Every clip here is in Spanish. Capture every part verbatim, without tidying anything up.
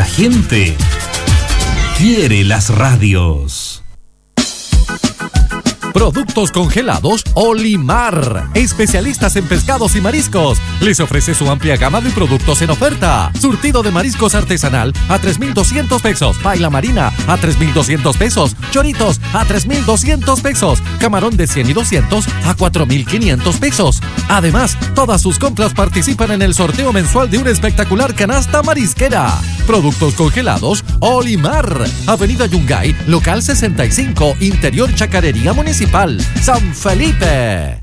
La gente quiere las radios. Productos congelados Olimar, especialistas en pescados y mariscos. Les ofrece su amplia gama de productos en oferta. Surtido de mariscos artesanal a tres mil doscientos pesos. Paila marina a tres mil doscientos pesos. Choritos a tres mil doscientos pesos. Camarón de cien y doscientos a cuatro mil quinientos pesos. Además, todas sus compras participan en el sorteo mensual de una espectacular canasta marisquera. Productos congelados Olimar, Avenida Yungay, local sesenta y cinco, Interior Chacarería Municipal, San Felipe.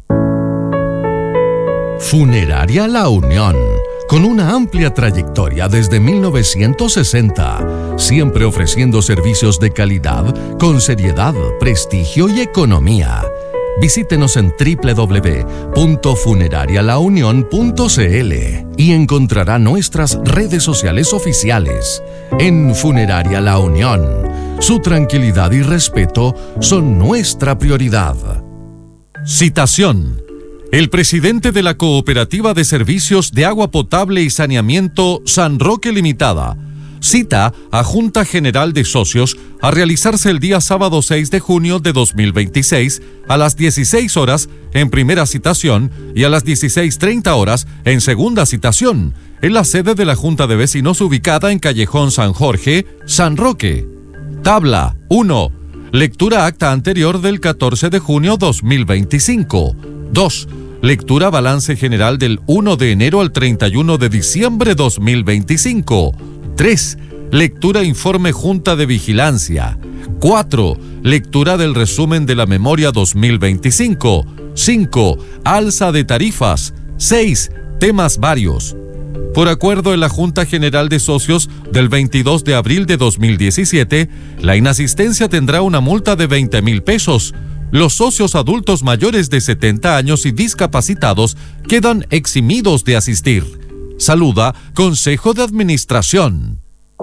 Funeraria La Unión, con una amplia trayectoria desde mil novecientos sesenta, siempre ofreciendo servicios de calidad, con seriedad, prestigio y economía. Visítenos en doble u doble u doble u punto funeraria la unión punto c l y encontrará nuestras redes sociales oficiales. En Funeraria La Unión, su tranquilidad y respeto son nuestra prioridad. Citación. El presidente de la Cooperativa de Servicios de Agua Potable y Saneamiento San Roque Limitada cita a Junta General de Socios a realizarse el día sábado seis de junio de dos mil veintiséis a las dieciséis horas en primera citación y a las dieciséis treinta horas en segunda citación, en la sede de la Junta de Vecinos ubicada en Callejón San Jorge, San Roque. Tabla uno. Lectura acta anterior del catorce de junio dos mil veinticinco. dos. Lectura balance general del uno de enero al treinta y uno de diciembre dos mil veinticinco. tres. Lectura informe Junta de Vigilancia. cuatro. Lectura del resumen de la memoria dos mil veinticinco. cinco. Alza de tarifas. seis. Temas varios. Por acuerdo en la Junta General de Socios del veintidós de abril de dos mil diecisiete, la inasistencia tendrá una multa de veinte mil pesos. Los socios adultos mayores de setenta años y discapacitados quedan eximidos de asistir. Saluda Consejo de Administración.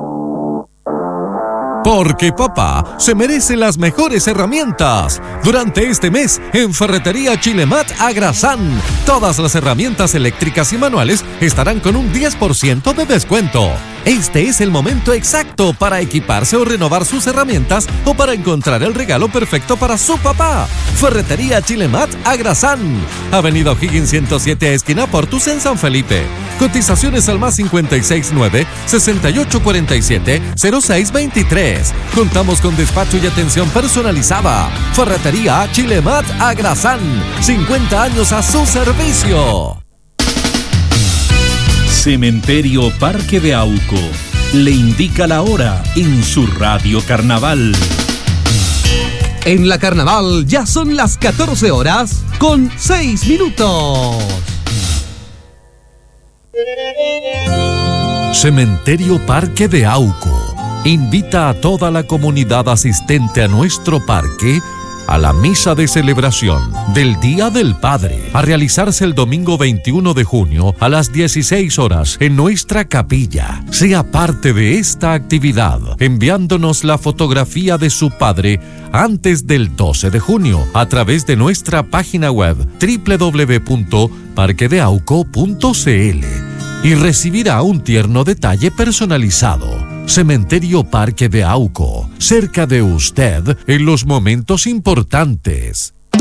Porque papá se merece las mejores herramientas. Durante este mes, en Ferretería Chilemat Agrasán, todas las herramientas eléctricas y manuales estarán con un diez por ciento de descuento. Este es el momento exacto para equiparse o renovar sus herramientas o para encontrar el regalo perfecto para su papá. Ferretería Chilemat Agrasán, Avenida O'Higgins ciento siete, esquina Portus en San Felipe. Cotizaciones al más cincuenta y seis nueve, sesenta y ocho cuarenta y siete, cero seis veintitrés. Contamos con despacho y atención personalizada. Ferretería Chilemat Agrasán, cincuenta años a su servicio. Cementerio Parque de Auco le indica la hora en su Radio Carnaval. En la Carnaval ya son las catorce horas con seis minutos. Cementerio Parque de Auco invita a toda la comunidad asistente a nuestro parque a la misa de celebración del Día del Padre, a realizarse el domingo veintiuno de junio a las dieciséis horas en nuestra capilla. Sea parte de esta actividad enviándonos la fotografía de su padre antes del doce de junio a través de nuestra página web doble u doble u doble u punto parque de auco punto c l y recibirá un tierno detalle personalizado. Cementerio Parque de Auco, cerca de usted en los momentos importantes.